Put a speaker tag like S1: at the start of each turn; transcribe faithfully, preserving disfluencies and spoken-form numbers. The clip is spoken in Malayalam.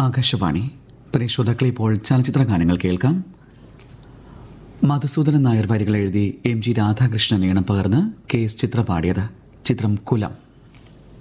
S1: ആകാശവാണി. പ്രിയ ശ്രോതാക്കളെ, ഇപ്പോൾ ചലച്ചിത്ര ഗാനങ്ങൾ കേൾക്കാം. മധുസൂദനൻ നായർ വരികൾ എഴുതി എം ജി രാധാകൃഷ്ണൻ ഈണം പകർന്ന് കെ എസ് ചിത്ര പാടിയത്. ചിത്രം കുലം.